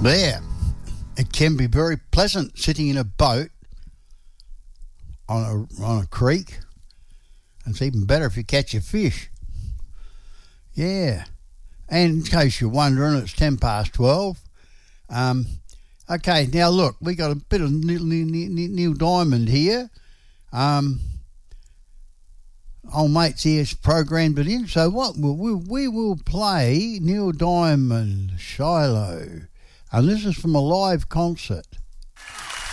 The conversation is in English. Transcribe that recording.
There. It can be very pleasant sitting in a boat on a creek. And it's even better if you catch a fish. Yeah. And in case you're wondering, it's 12:10. Okay, now look, we got a bit of Neil Diamond here. Old mate's here programmed it in. So what we will play Neil Diamond, Shiloh. And this is from a live concert.